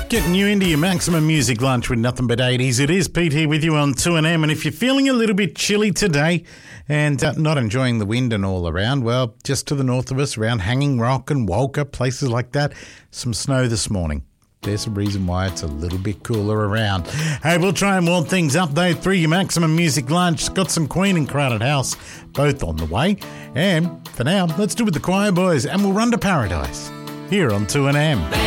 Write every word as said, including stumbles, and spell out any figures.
Getting you into your maximum music lunch with nothing but eighties. It is Pete here with you on two N M, and if you're feeling a little bit chilly today and uh, not enjoying the wind and all around, well, just to the north of us, around Hanging Rock and Walker, places like that, some snow this morning. There's a reason why it's a little bit cooler around. Hey, we'll try and warm things up though through your maximum music lunch. Got some Queen and Crowded House, both on the way. And for now, let's do with the Choir Boys and we'll run to paradise here on two N M.